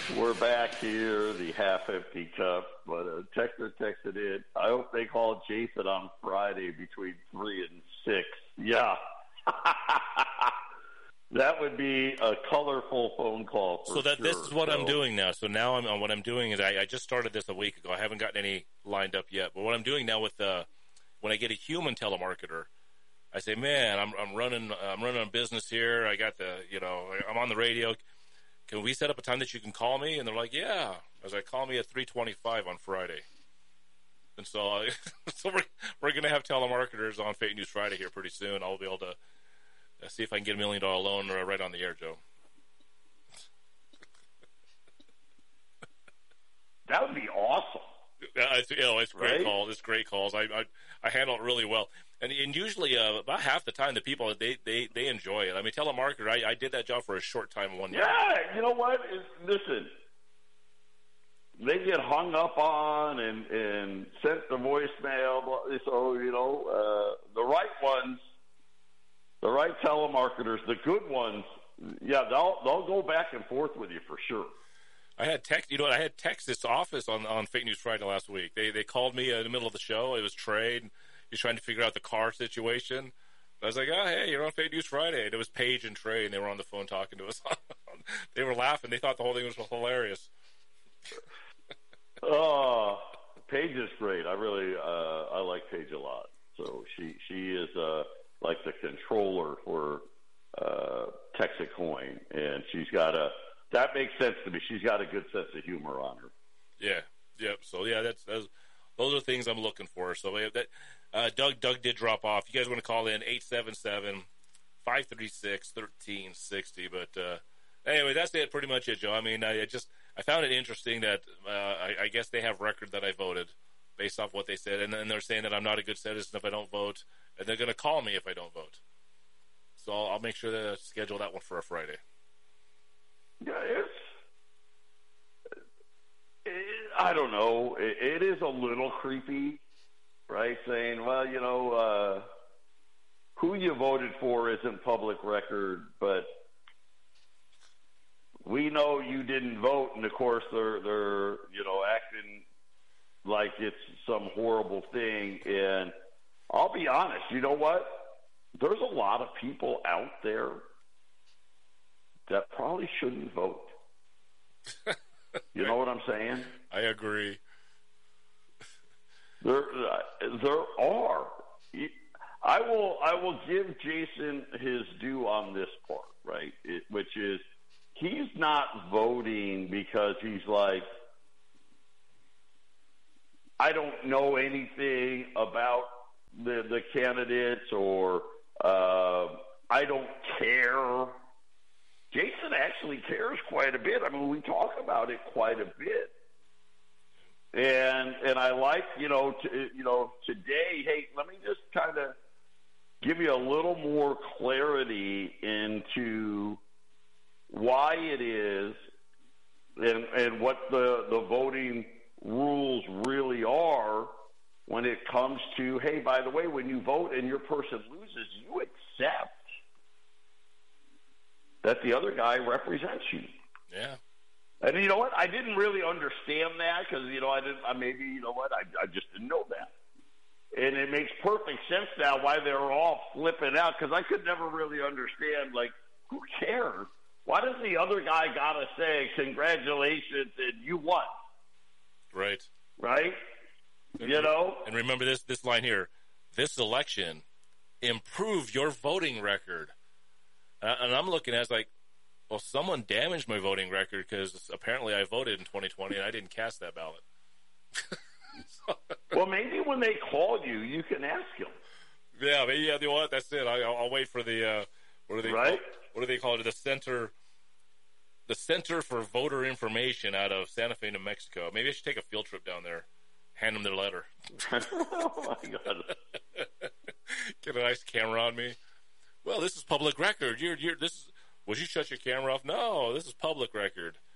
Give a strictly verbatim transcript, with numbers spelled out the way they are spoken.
We're back here, the half-empty cup. But a texter texted in, I hope they call Jason on Friday between three and six. Yeah. That would be a colorful phone call for So that sure. this is what so, I'm doing now. So now I'm what I'm doing is I, I just started this a week ago. I haven't gotten any lined up yet. But what I'm doing now with uh, when I get a human telemarketer, I say, man, I'm I'm running I'm running a business here. I got the you know I'm on the radio. Can we set up a time that you can call me? And they're like, yeah. I was like, call me at three twenty-five on Friday. And so, uh, so we're we're gonna have telemarketers on Fake News Friday here pretty soon. I'll be able to. Uh, see if I can get a million dollar loan uh, right on the air, Joe. That would be awesome. Uh, it's, you know, it's great right? calls. It's great calls. I, I I handle it really well, and and usually uh, about half the time the people they, they, they enjoy it. I mean, telemarketer. I, I did that job for a short time one year. Yeah, you know what? It's, listen, they get hung up on and and sent the voicemail. So you know, uh, the right ones. The right telemarketers, the good ones, yeah, they'll they'll go back and forth with you for sure. I had text, you know what? I had text this office on, on Fake News Friday last week. They they called me in the middle of the show. It was Trey. He's trying to figure out the car situation. I was like, oh, hey, you're on Fake News Friday. And it was Paige and Trey, and they were on the phone talking to us. They were laughing. They thought the whole thing was hilarious. Oh, Paige is great. I really uh, I like Paige a lot. So she she is. Uh, like the controller for uh, Texacoin, and she's got a – that makes sense to me. She's got a good sense of humor on her. Yeah, yep. So, yeah, that's, that's those are things I'm looking for. So, that uh, Doug Doug did drop off. You guys want to call in eight seven seven, five three six, one three six zero. But uh, anyway, that's it, pretty much it, Joe. I mean, I just – I found it interesting that uh, I, I guess they have record that I voted based off what they said, and then they're saying that I'm not a good citizen if I don't vote. And they're going to call me if I don't vote. So I'll, I'll make sure to schedule that one for a Friday. Yeah, it's, it, I don't know. It, it is a little creepy, right? Saying, well, you know, uh, who you voted for isn't public record, but we know you didn't vote. And, of course, they're, they're you know, acting like it's some horrible thing. And I'll be honest, you know what? There's a lot of people out there that probably shouldn't vote. You know what I'm saying? I agree. There, uh, there are. I will. I will give Jason his due on this part, right? It, which is, he's not voting because he's like, I don't know anything about the the candidates, or uh, I don't care. Jason actually cares quite a bit. I mean, we talk about it quite a bit, and and I like you know to, you know today. Hey, let me just kind of give you a little more clarity into why it is, and and what the the voting rules really are. When it comes to, hey, by the way, when you vote and your person loses, you accept that the other guy represents you. Yeah. And you know what? I didn't really understand that because, you know, I didn't, I maybe, you know what? I, I just didn't know that. And it makes perfect sense now why they're all flipping out, because I could never really understand, like, who cares? Why does the other guy got to say, congratulations, and you won? Right. Right? You know? And remember this this line here. This election improved your voting record. Uh, and I'm looking at it like, well, someone damaged my voting record because apparently I voted in twenty twenty and I didn't cast that ballot. So, well, maybe when they call you, you can ask them. Yeah, maybe, yeah, you know what? That's it. I, I'll, I'll wait for the, uh, what do they right? call, what do they call it? The Center, the Center for Voter Information out of Santa Fe, New Mexico. Maybe I should take a field trip down there. Hand them their letter. Oh, my God. Get a nice camera on me. Well, this is public record. You're, you're, this is, would you shut your camera off? No, this is public record.